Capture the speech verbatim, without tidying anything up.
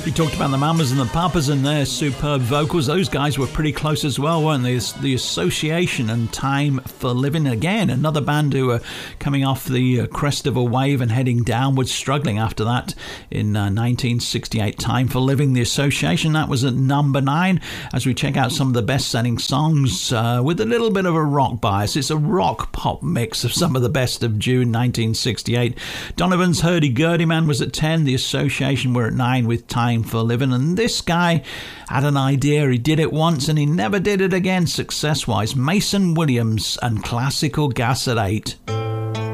We talked about the Mamas and the Papas and their superb vocals. Those guys were pretty close as well, weren't they? The Association and Time for Living. Again, another band who are coming off the crest of a wave and heading downwards, struggling after that in uh, nineteen sixty-eight. Time for Living, The Association. That was at number nine. As we check out some of the best-selling songs uh, with a little bit of a rock bias. It's a rock pop mix of some of the best of June nineteen sixty-eight. Donovan's Hurdy Gurdy Man was at ten. The Association were at nine with Time for Living. And this guy had an idea. He did it once and he never did it again success-wise. Mason Williams and Classical Gas at eight.